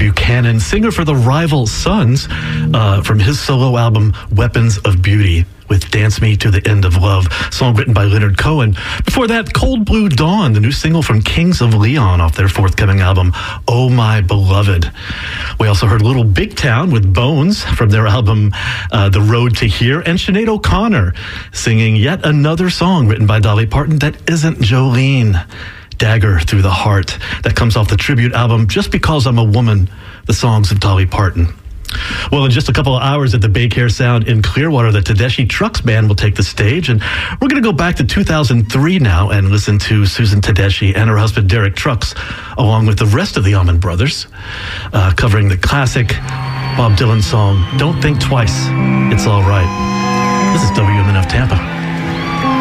Buchanan, singer for the Rival Sons, from his solo album Weapons of Beauty, with Dance Me to the End of Love, song written by Leonard Cohen. Before that, Cold Blue Dawn, the new single from Kings of Leon off their forthcoming album, Oh My Beloved. We also heard Little Big Town with Bones from their album The Road to Here, and Sinead O'Connor singing yet another song written by Dolly Parton that isn't Jolene, Dagger Through the Heart. That comes off the tribute album Just Because I'm a Woman, the songs of Dolly Parton. Well, in just a couple of hours at the Baycare Sound in Clearwater, the Tedeschi Trucks Band will take the stage, and we're going to go back to 2003 now and listen to Susan Tedeschi and her husband Derek Trucks, along with the rest of the Allman Brothers, covering the classic Bob Dylan song, Don't Think Twice, It's All Right. This is WMNF Tampa.